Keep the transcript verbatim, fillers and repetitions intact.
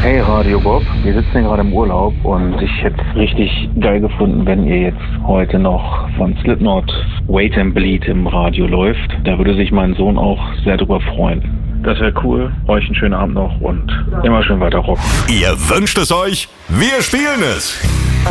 Hey Radio Bob, wir sitzen hier gerade im Urlaub und ich hätte es richtig geil gefunden, wenn ihr jetzt heute noch von Slipknot Wait and Bleed im Radio läuft. Da würde sich mein Sohn auch sehr drüber freuen. Das wäre cool. Euch einen schönen Abend noch und immer schön weiter rocken. Ihr wünscht es euch, wir spielen es.